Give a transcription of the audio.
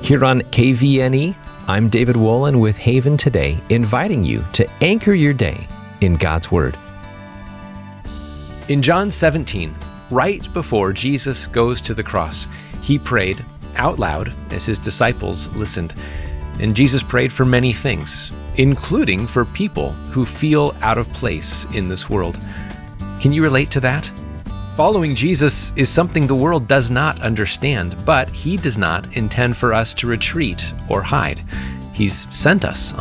Here on KVNE, I'm David Wolin with Haven Today, inviting you to anchor your day in God's Word. In John 17, right before Jesus goes to the cross, he prayed out loud as his disciples listened. And Jesus prayed for many things, including for people who feel out of place in this world. Can you relate to that? Following Jesus is something the world does not understand, but he does not intend for us to retreat or hide. He's sent us